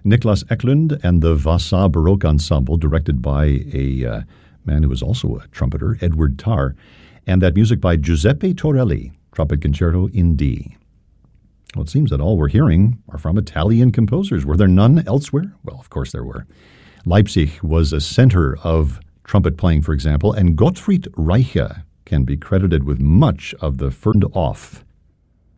Niklas Eklund and the Vasa Baroque Ensemble, directed by a man who was also a trumpeter, Edward Tarr, and that music by Giuseppe Torelli, Trumpet Concerto in D. Well, it seems that all we're hearing are from Italian composers. Were there none elsewhere? Well, of course there were. Leipzig was a center of trumpet playing, for example, and Gottfried Reiche can be credited with much of the Ferned Off